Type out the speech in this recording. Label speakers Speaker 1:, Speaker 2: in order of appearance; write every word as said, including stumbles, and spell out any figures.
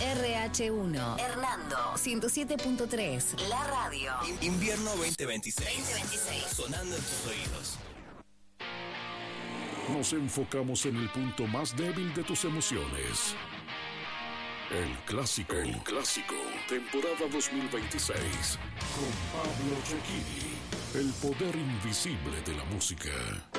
Speaker 1: R H uno, Hernando, ciento siete punto tres, la radio.
Speaker 2: In- invierno veinte veintiséis.
Speaker 1: veinte veintiséis.
Speaker 2: Sonando en tus oídos.
Speaker 3: Nos enfocamos en el punto más débil de tus emociones. El clásico. El clásico. Temporada dos mil veintiséis. Con Pablo Cecchini. El poder invisible de la música.